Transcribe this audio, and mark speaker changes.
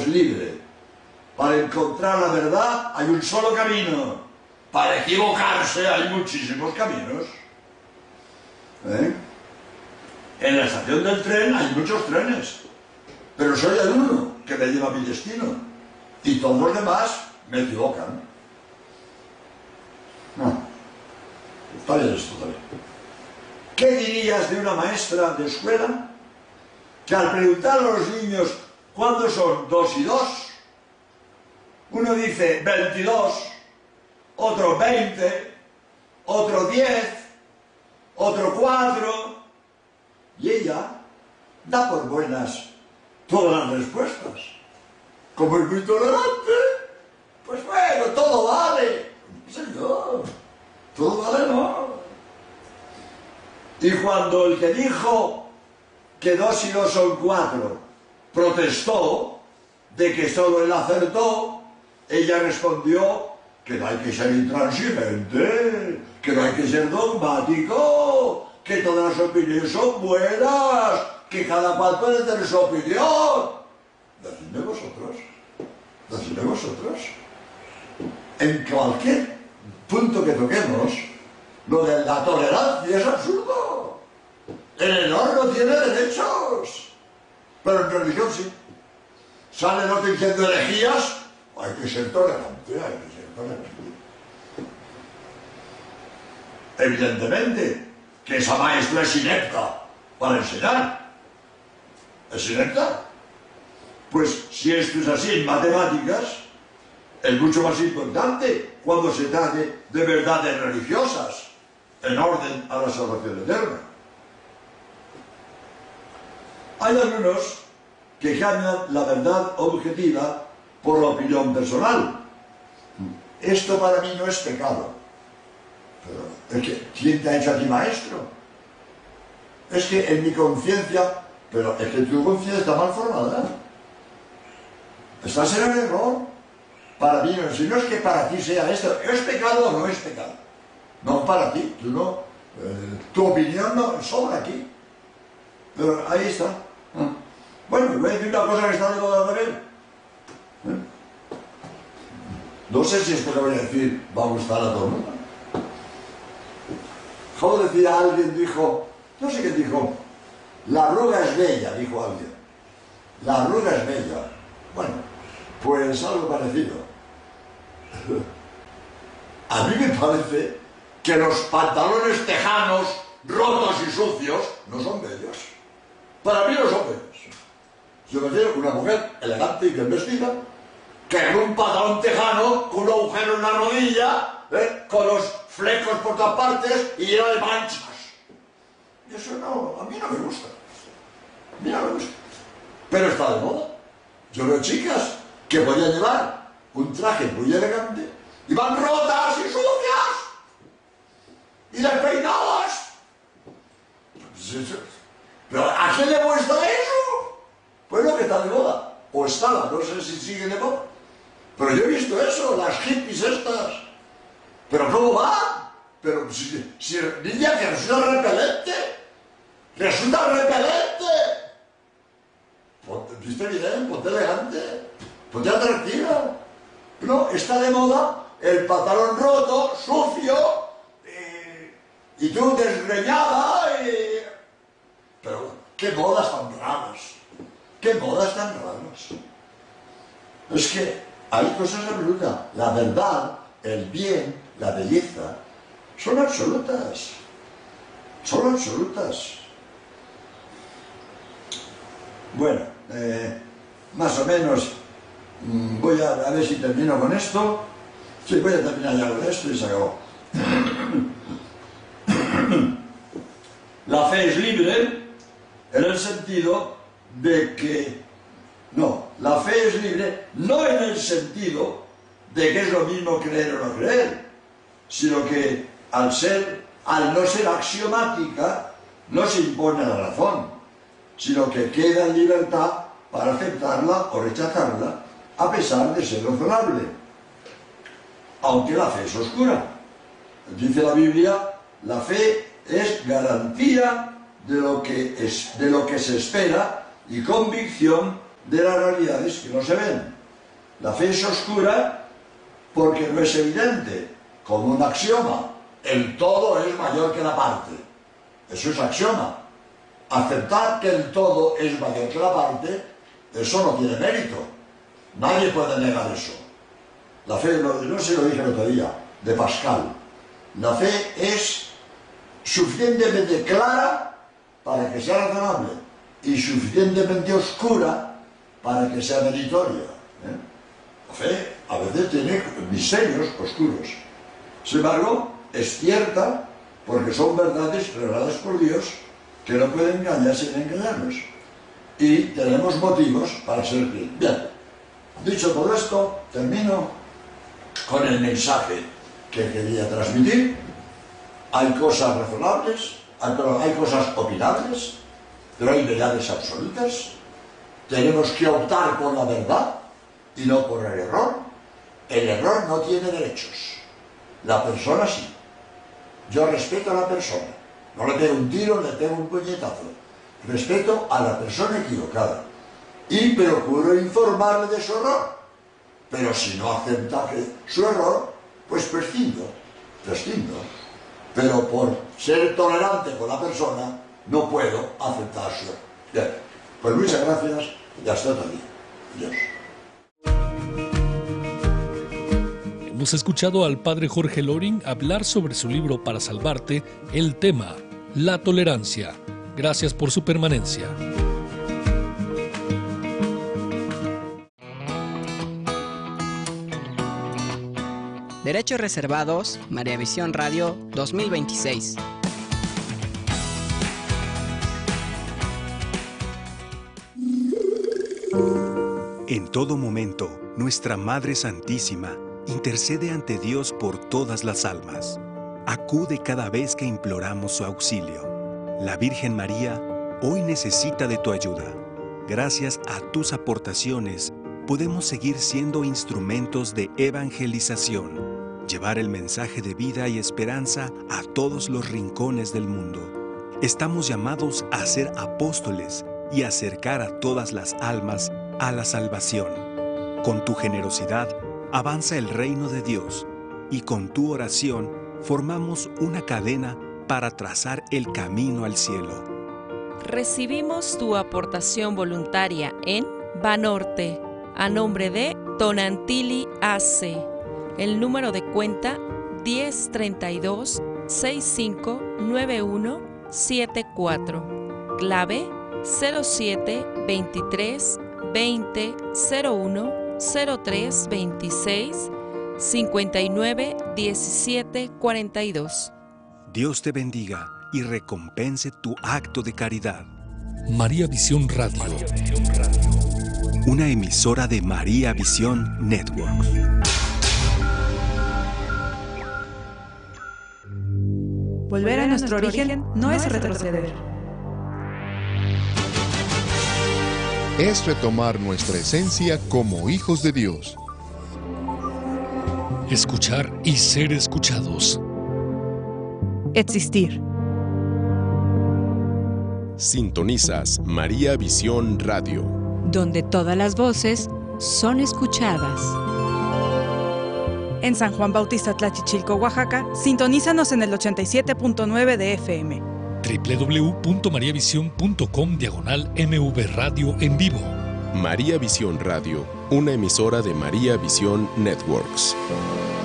Speaker 1: es libre. Para encontrar la verdad hay un solo camino. Para equivocarse hay muchísimos caminos. En la estación del tren hay muchos trenes, pero soy el uno que me lleva a mi destino. Y todos los demás me equivocan. No. Está bien esto también. ¿Qué dirías de una maestra de escuela que al preguntar a los niños cuándo son 2 y 2, uno dice 22, otro 20, otro 10, otro 4, y ella da por buenas todas las respuestas? Como es muy tolerante, pues bueno, todo vale. Señor, todo vale, ¿no? Y cuando el que dijo que 2 y 2 son 4 protestó de que solo él acertó, ella respondió que no hay que ser intransigente, que no hay que ser dogmático, que todas las opiniones son buenas, que cada cual puede tener su opinión. Decidme vosotros. Decidme vosotros. En cualquier punto que toquemos, lo de la tolerancia es absurdo. El honor no tiene derechos. Pero en religión sí. Sale el otro diciendo herejías. Hay que ser tolerante, hay que ser tolerante. Evidentemente que esa maestra es inepta para enseñar. ¿Es inepta? Pues si esto es así en matemáticas, es mucho más importante cuando se trate de verdades religiosas, en orden a la salvación eterna. Hay algunos que cambian la verdad objetiva por la opinión personal. Esto para mí no es pecado. Pero es que, ¿quién te ha hecho a ti maestro? Es que en mi conciencia, pero es que tu conciencia está mal formada. Estás en el error. Para mí no, si no es que para ti sea esto, ¿es pecado o no es pecado? No para ti, tú no. Tu opinión no sobra aquí. Pero ahí está. Bueno, voy a decir una cosa que está de moda también. No sé si esto que voy a decir va a gustar a todo el mundo. Como decía alguien, dijo, no sé qué dijo, la arruga es bella, dijo alguien. La arruga es bella. Bueno, pues algo parecido. A mí me parece que los pantalones tejanos, rotos y sucios, no son bellos. Para mí no son bellos. Yo me refiero a una mujer elegante y bien vestida, que en un pantalón tejano, con un agujero en la rodilla, con los flecos por todas partes y lleno de manchas. Y eso no, a mí no me gusta. A mí no me gusta. Pero está de moda. Yo veo chicas que podían llevar un traje muy elegante y van rotas y sucias y despeinadas. Pero ¿a quién le muestra eso? Pues lo que está de moda. O estaba, no sé si sigue de moda. Pero yo he visto eso, las hippies estas. ¿Pero cómo va? Pero si niña, que resulta repelente. ¡Resulta repelente! Viste bien, ponte elegante, ponte atractiva. No, está de moda el pantalón roto, sucio, y tú desgreñada, Pero, ¿qué modas tan raras? ¿Qué modas tan raras? Es que hay cosas absolutas. La verdad, el bien, la belleza, son absolutas. Son absolutas. Bueno, más o menos voy a ver si termino con esto. Sí, voy a terminar ya con esto y se acabó. La fe es libre en el sentido de que... No, la fe es libre no en el sentido de que es lo mismo creer o no creer, sino que al no ser axiomática, no se impone a la razón, sino que queda en libertad para aceptarla o rechazarla, a pesar de ser razonable. Aunque la fe es oscura. Dice la Biblia, la fe es garantía de lo que se espera y convicción de las realidades que no se ven. La fe es oscura porque no es evidente, como un axioma. El todo es mayor que la parte. Eso es axioma. Aceptar que el todo es mayor que la parte, eso no tiene mérito. Nadie puede negar eso. La fe, no sé, lo dije el otro día, de Pascal. La fe es suficientemente clara para que sea razonable y suficientemente oscura para que sea meritoria. La fe a veces tiene misterios oscuros. Sin embargo, es cierta porque son verdades reveladas por Dios que no pueden engañarse ni engañarnos. Y tenemos motivos para ser creyentes. Bien, dicho todo esto, termino con el mensaje que quería transmitir. Hay cosas razonables, hay cosas opinables, pero hay verdades absolutas. Tenemos que optar por la verdad y no por el error. El error no tiene derechos. La persona sí. Yo respeto a la persona. No le pego un tiro, le pego un puñetazo. Respeto a la persona equivocada. Y procuro informarle de su error. Pero si no acepta su error, pues prescindo. Pero por ser tolerante con la persona, no puedo aceptar su error. Bien, pues muchas gracias y hasta otro día. Adiós.
Speaker 2: Hemos escuchado al padre Jorge Loring hablar sobre su libro Para Salvarte, el tema, la tolerancia. Gracias por su permanencia.
Speaker 3: Derechos reservados, María Visión Radio 2026.
Speaker 4: En todo momento, nuestra Madre Santísima intercede ante Dios por todas las almas. Acude cada vez que imploramos su auxilio. La Virgen María hoy necesita de tu ayuda. Gracias a tus aportaciones, podemos seguir siendo instrumentos de evangelización, llevar el mensaje de vida y esperanza a todos los rincones del mundo. Estamos llamados a ser apóstoles y acercar a todas las almas a la salvación. Con tu generosidad, avanza el reino de Dios y con tu oración formamos una cadena para trazar el camino al cielo.
Speaker 5: Recibimos tu aportación voluntaria en Banorte, a nombre de Tonantili AC. El número de cuenta 1032-659174. Clave 0723 20 01 03 26 59 17 42.
Speaker 4: Dios te bendiga y recompense tu acto de caridad.
Speaker 2: María Visión Radio.
Speaker 4: Una emisora de María Visión Network.
Speaker 6: Volver a nuestro origen no es retroceder.
Speaker 7: Es retomar nuestra esencia como hijos de Dios.
Speaker 2: Escuchar y ser escuchados.
Speaker 6: Existir.
Speaker 7: Sintonizas María Visión Radio,
Speaker 8: donde todas las voces son escuchadas.
Speaker 6: En San Juan Bautista Tlachichilco, Oaxaca, sintonízanos en el 87.9 de FM.
Speaker 2: www.mariavision.com/MV Radio en vivo.
Speaker 7: María Visión Radio, una emisora de María Visión Networks.